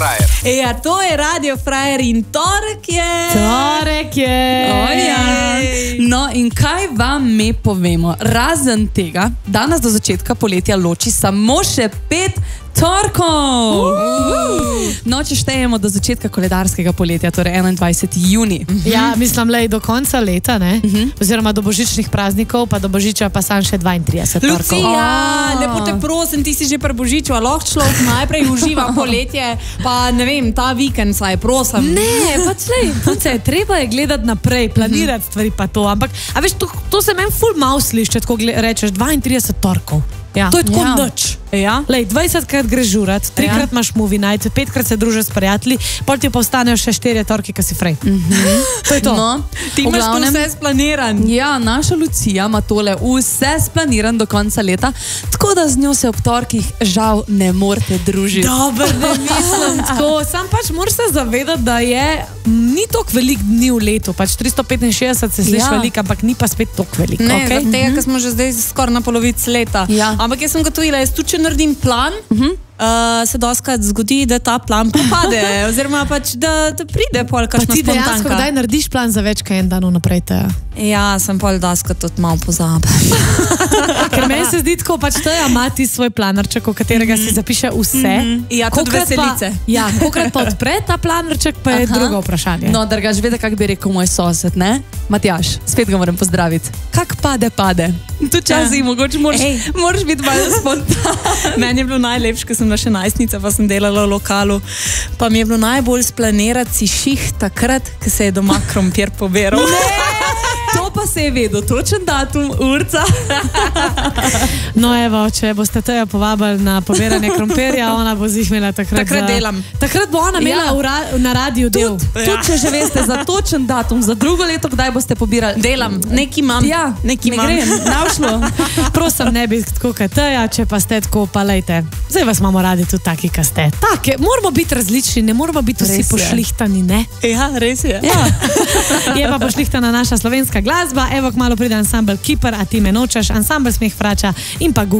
Ja, to je Radio Frajer in torek je. No in kaj vam mi povemo? Razen tega, danes do začetka poletja loči samo še 5 torkov. No, če štejemo do začetka koledarskega poletja, torej 21. juni. Ja, mislim, lej do konca leta, ne? Oziroma do božičnih praznikov, pa do božiča pa sam še 32 torkov. Lucija, lepo te prosim, ti si že pri božiču, a lahko človek najprej uživa poletje, pa ne vem, ta vikend saj, prosim. Ne, pač lej, punce, treba je gledati naprej, planirati stvari pa to, ampak, a veš, to se meni ful mal sliši, tako rečeš, 32 torkov. Ja. To je tako noč. Ja. Lej, 20krat greš žurat, 3krat imaš movie night, 5krat se družiš s prijatelji, pol ti pa ostanejo še 4 torki, ki si frej. To je to. No, ti imaš to vse splaniran. Ja, naša Lucija ima tole vse splaniran do konca leta, tako da z njo se ob torkih žal ne morete družiti. Dobro, ne mislim tako. Sam pač moraš se zavedati, da ni toliko velik dni v letu, pač 365 se sliši veliko, ampak ni pa spet toliko veliko. Ne, zaradi tega, ker smo že zdaj skoraj na polovici leta. Ampak jaz sem gotovila, jaz tudi če naredim plan, se doskrat zgodi, da ta plan popade, oziroma pač, da pride pol kakšna spontanka. Pa ti dejansko kdaj narediš plan za več kaj en dan naprej teja? Ja, sem pol doskrat tudi malo pozabila. Ker meni se zdi tako, pač Teja ima ti svoj planarček, v katerega si zapiše vse. Ja, tudi veselice. Ja, kolikrat pa odpre ta planarček, pa je drugo vprašanje. No, drugač, vede, kak bi rekel moj sosed, ne? Matjaž, spet ga moram pozdraviti. Kak pade. Tu časi, mogoče moraš biti malo spontan. Meni je bilo najlepše, ko sem bila še najstnica, pa sem delala v lokalu, pa mi je bilo najbolj splanirati si šiht takrat, ko se je doma krompir poberal. To pa se je vedel, točen datum, urca. No evo, če boste Tejo povabili na pobiranje krompirja, ona bo zih imela takrat delam. Takrat bo ona imela na radiju del. Tudi če že veste za točen datum, za drugo leto, kdaj boste pobirali. Delam, neki imam. Ja, neki imam. Ne grem, navšlo. Prosim, ne bi tako kot Teja, če pa ste tako, pa lejte. Zdaj vas imamo radi tudi taki, ka ste. Take, moramo biti različni, ne moramo biti vsi pošlihtani, ne? Ja, res je. Je pa pošlihtana naša slovenska glasba, evo kmalo pride ansambel Kiper, a ti me nočeš, ansambel Smeh vrača in pa